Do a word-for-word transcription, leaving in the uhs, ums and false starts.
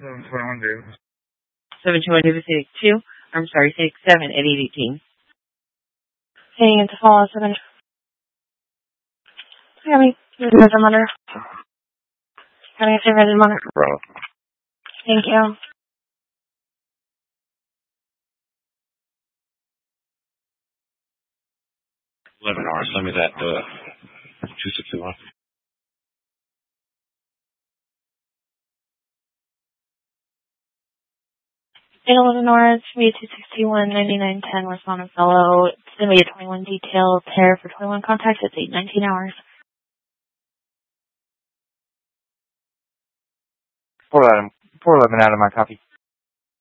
seven twenty-one Davis. seven twenty-one Davis, six two. I'm sorry, six seven at eight eighteen. Heading into Fallout seven. Having a resident monitor. Having a resident monitor. Bro. Thank you. eleven hours. Send me that uh, two sixty-one. eight eleven North, V two sixty-one, ninety-nine ten, West Monticello. It's going to be a twenty-one detail pair for twenty-one contacts. It's eight nineteen hours. four eleven, four eleven out of my copy.